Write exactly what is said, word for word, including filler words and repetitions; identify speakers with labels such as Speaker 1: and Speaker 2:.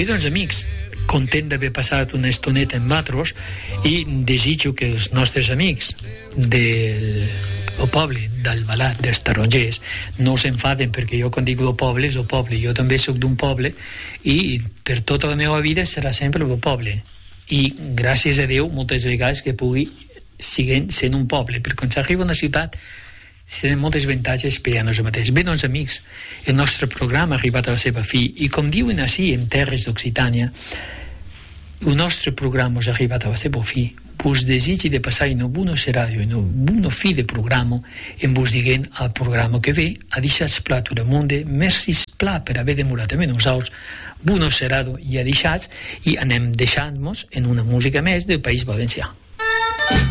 Speaker 1: Bé, doncs, amics, content d'haver passat una estoneta amb vosaltres i desitjo que els nostres amics del el poble d'Albalat, dels Tarongers, no s'enfaden, perquè jo quan dic el poble és el poble, jo també sóc d'un poble i per tota la meva vida serà sempre el poble, i gràcies a Déu moltes vegades que pugui seguir sent un poble, perquè quan s'arriba a una ciutat tenen moltes avantatges per a nosaltres mateix. Bé, doncs, amics, el nostre programa ha arribat a la seva fi, i com diuen així en terres d'Occitània, el nostre programa ha arribat a la seva fi. Vos desitgi de passar una bona serada i una bona fi de programa, en vos diguent al programa que ve, a deixar esplà tot el món, merci esplà per haver demorat amb nosaltres, bona serada i a deixats, i anem deixant-nos en una música més del País Valencià.